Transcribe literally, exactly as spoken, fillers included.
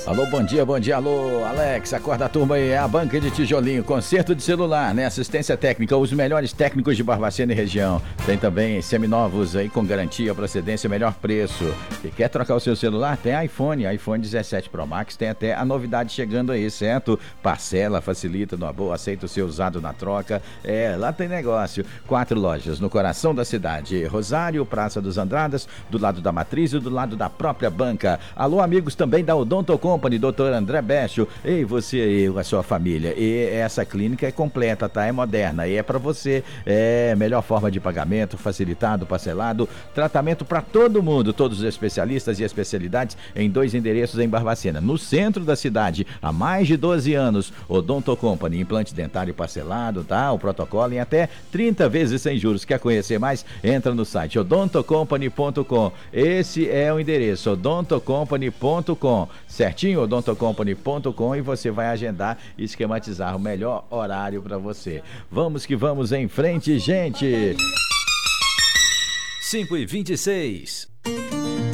Alô, bom dia, bom dia, alô, Alex, acorda a turma aí, é a Banca de Tijolinho, conserto de celular, né, assistência técnica, os melhores técnicos de Barbacena e região, tem também seminovos aí com garantia, procedência, melhor preço, e quer trocar o seu celular? Tem iPhone, iPhone dezessete Pro Max, tem até a novidade chegando aí, certo? Parcela, facilita, numa boa, aceita o seu usado na troca, é, lá tem negócio, quatro lojas no coração da cidade, Rosário, Praça dos Andradas, do lado da Matriz e do lado da própria banca, alô amigos também da Odonto Company, doutor André Becho, ei, você e a sua família, e essa clínica é completa, tá? É moderna, e é pra você, é melhor forma de pagamento, facilitado, parcelado, tratamento pra todo mundo, todos os especialistas e especialidades em dois endereços em Barbacena, no centro da cidade, há mais de doze anos, Odonto Company, implante dentário parcelado, tá? O protocolo em até trinta vezes sem juros, quer conhecer mais? Entra no site odonto company ponto com, esse é o endereço, odonto company ponto com, certinho, odonto company ponto com, e você vai agendar e esquematizar o melhor horário para você. Vamos que vamos em frente, gente! cinco e vinte e seis.